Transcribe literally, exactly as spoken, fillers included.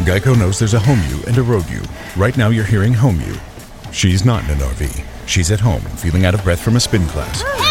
Geico knows there's a home you and a road you. Right now you're hearing home you. She's not in an R V. She's at home, feeling out of breath from a spin class.